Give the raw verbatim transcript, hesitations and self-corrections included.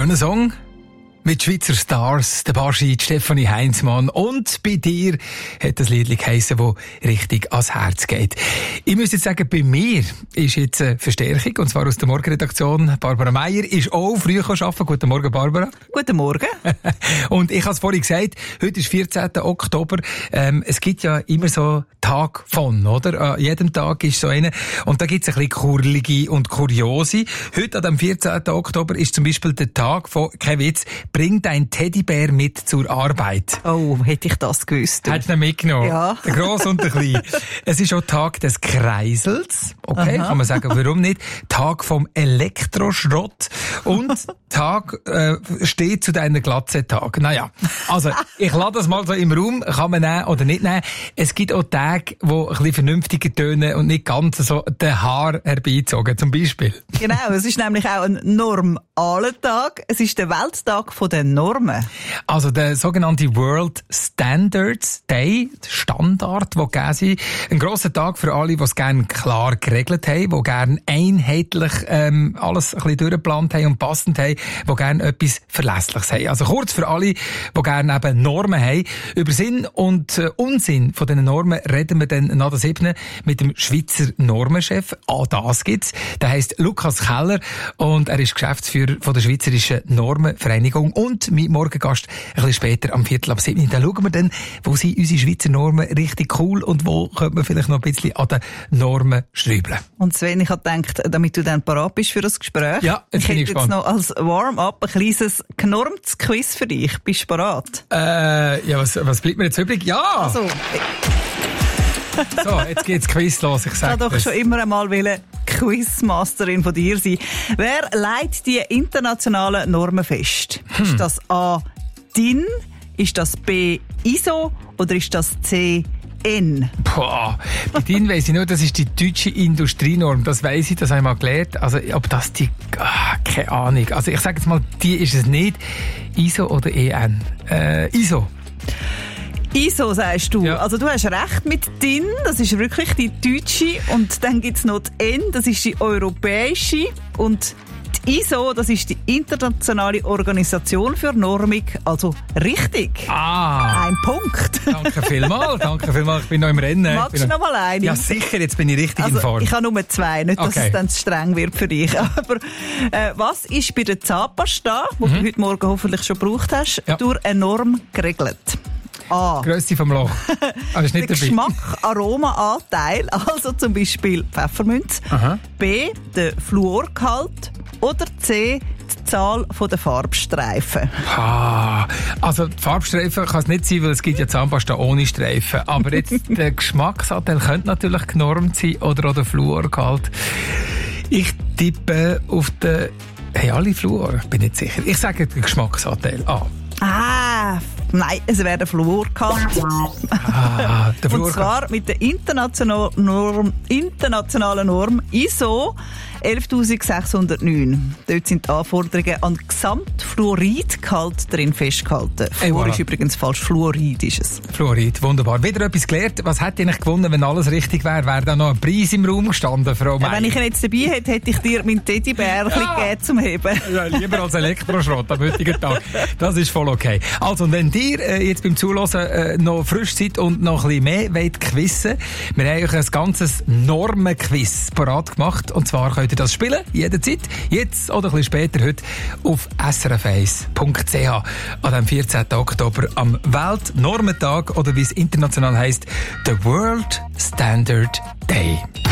Schöner Song mit Schweizer Stars, der Baschi, Stefanie Heinzmann. Und bei dir hat das Lied geheissen, das richtig ans Herz geht. Ich muss jetzt sagen, bei mir ist jetzt eine Verstärkung, und zwar aus der Morgenredaktion. Barbara Meier ist auch früh arbeiten. Guten Morgen, Barbara. Guten Morgen. Und ich habe es vorhin gesagt, heute ist vierzehnter Oktober. Ähm, es gibt ja immer so Tag von, oder? An jedem Tag ist so einer. Und da gibt es ein bisschen kurlige und kuriose. Heute, an dem vierzehnten Oktober, ist zum Beispiel der Tag von, kein Witz, bring dein Teddybär mit zur Arbeit. Oh, hätte ich das gewusst. Hättest du ihn mitgenommen? Ja. Der Gross und der Klein. Es ist auch Tag des Kreisels. Okay, Aha. Kann man sagen, warum nicht? Tag vom Elektroschrott. Und Tag äh, steht zu deiner Glatze-Tag. Naja, also ich lasse das mal so im Raum. Kann man nehmen oder nicht nehmen. Es gibt auch Tage, die ein bisschen vernünftiger tönen und nicht ganz so den Haar herbeizogen, zum Beispiel. Genau, es ist nämlich auch ein normaler Tag. Es ist der Welttag von den Normen. Also der sogenannte World Standards Day, Standard, der gegeben sind. Ein grosser Tag für alle, die es gerne klar geregelt haben, die gerne einheitlich ähm, alles ein bisschen durchgeplant haben und passend haben, die gerne etwas Verlässliches haben. Also kurz für alle, die gerne eben Normen haben. Über Sinn und äh, Unsinn von diesen Normen reden wir dann nach der siebten mit dem Schweizer Normenchef. Ah, das gibt's. Der heisst Lukas Keller und er ist Geschäftsführer von der Schweizerischen Normenvereinigung. Und mein Morgengast ein bisschen später, am Viertel ab sieben. Da schauen wir dann, wo sind unsere Schweizer Normen richtig cool und wo könnte man vielleicht noch ein bisschen an den Normen schrauben. Und Sven, ich habe gedacht, damit du dann parat bist für das Gespräch, ja, jetzt ich bin hätte ich jetzt noch als Warm-up ein kleines genormtes Quiz für dich. Bist du parat? Äh, ja, was, was bleibt mir jetzt übrig? Ja! Also, so, jetzt geht's Quiz los, ich sag Ich wollte doch schon immer einmal Quizmasterin von dir sein. Wer legt die internationalen Normen fest? Hm. Ist das A. D I N, ist das B. I S O oder ist das C. N? Boah, bei D I N weiss ich nur, das ist die deutsche Industrienorm. Das weiss ich, das habe ich mal gelernt. Also, ob das die, ah, keine Ahnung. Also, ich sage jetzt mal, die ist es nicht. I S O oder E N? Äh, I S O. I S O sagst du. Ja. Also du hast recht mit D I N, das ist wirklich die deutsche. Und dann gibt es noch die N, das ist die europäische. Und die I S O, das ist die internationale Organisation für Normung. Also richtig. Ah. Ein Punkt. Danke vielmals, danke vielmals. Ich bin noch im Rennen. Magst du noch mal eine? Ja, sicher, jetzt bin ich richtig also, in Form. Ich habe nur zwei, nicht, dass okay. es dann zu streng wird für dich. Aber äh, was ist bei der Zahnpasta, die mhm. du heute Morgen hoffentlich schon gebraucht hast, ja. durch eine Norm geregelt? A. Grösse vom Loch. Aber ist nicht der dabei. Geschmack, Aromaanteil, also zum Beispiel Pfefferminz. Aha. B. Der Fluorgehalt. Oder C. Die Zahl der Farbstreifen. Ah, also die Farbstreifen kann es nicht sein, weil es gibt ja Zahnpasta ohne Streifen. Aber jetzt der Geschmacksanteil könnte natürlich genormt sein oder auch der Fluorgehalt. Ich tippe auf den... Hey, alle Fluor? Ich bin nicht sicher. Ich sage den Geschmacksanteil. Ah. Ah, nein, es wäre der Fluorgehalt. Ah, der Fluorgehalt. Und zwar mit der internationalen Norm, internationalen Norm I S O elftausendsechshundertneun. Dort sind die Anforderungen an Gesamtfluoridgehalt drin festgehalten. Fluor hey, voilà. ist übrigens falsch, Fluorid ist es. Fluorid, wunderbar. Wieder etwas gelernt. Was hätte ich nicht gewonnen, wenn alles richtig wäre? Wäre da noch ein Preis im Raum gestanden, Frau Meier? Ja, wenn ich ihn jetzt dabei hätte, hätte ich dir meinen Teddybär ja. gegeben zum Heben. Ja, lieber als Elektroschrott am heutigen Tag. Das ist voll okay. Also, und wenn ihr äh, jetzt beim Zuhören äh, noch frisch seid und noch ein bisschen mehr wollt quizzen, wir haben euch ein ganzes Normenquiz parat gemacht. Und zwar könnt ihr das spielen, jederzeit, jetzt oder ein bisschen später heute auf s r f eins punkt c h an dem vierzehnten Oktober am Weltnormentag oder wie es international heisst, the World Standard Day.